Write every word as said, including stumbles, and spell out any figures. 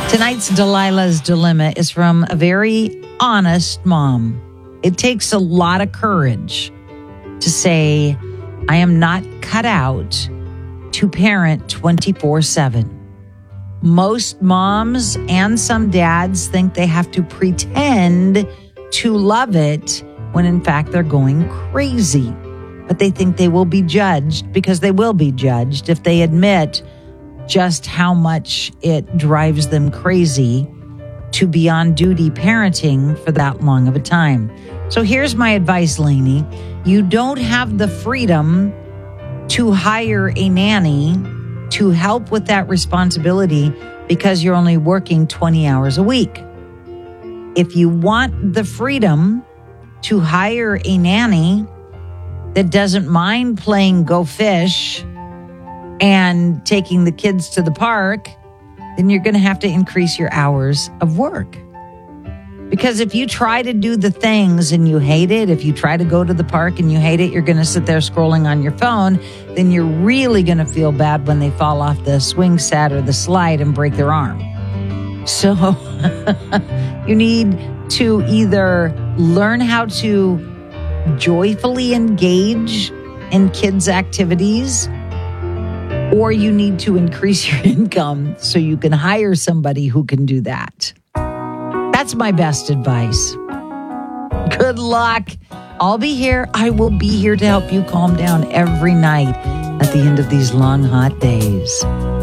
Tonight's Delilah's Dilemma is from a very honest mom. It takes a lot of courage to say, I am not cut out to parent twenty-four seven. Most moms and some dads think they have to pretend to love it when in fact they're going crazy. But they think they will be judged because they will be judged if they admit just how much it drives them crazy to be on duty parenting for that long of a time. So here's my advice, Lainey. You don't have the freedom to hire a nanny to help with that responsibility because you're only working twenty hours a week. If you want the freedom to hire a nanny that doesn't mind playing Go Fish and taking the kids to the park, then you're going to have to increase your hours of work. Because if you try to do the things and you hate it, if you try to go to the park and you hate it, you're going to sit there scrolling on your phone, then you're really going to feel bad when they fall off the swing set or the slide and break their arm. So you need to either learn how to joyfully engage in kids' activities, or you need to increase your income so you can hire somebody who can do that. That's my best advice. Good luck. I'll be here. I will be here to help you calm down every night at the end of these long, hot days.